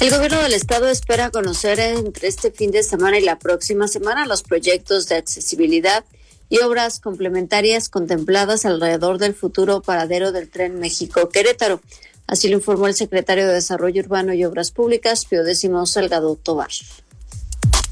El gobierno del estado espera conocer entre este fin de semana y la próxima semana los proyectos de accesibilidad y obras complementarias contempladas alrededor del futuro paradero del Tren México-Querétaro. Así lo informó el secretario de Desarrollo Urbano y Obras Públicas, Pío X Salgado Tovar.